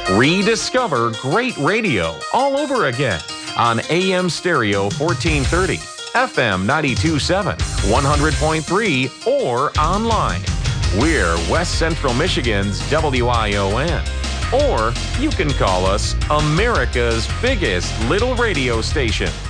Rediscover great radio all over again on AM Stereo 1430, FM 92.7, 100.3, or online. We're West Central Michigan's WION. Or you can call us America's biggest little radio station.